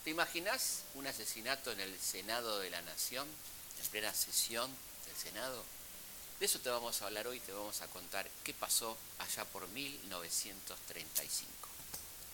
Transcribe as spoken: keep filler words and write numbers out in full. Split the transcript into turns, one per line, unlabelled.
¿Te imaginás un asesinato en el Senado de la Nación, en plena sesión del Senado? De eso te vamos a hablar hoy, te vamos a contar qué pasó allá por mil novecientos treinta y cinco.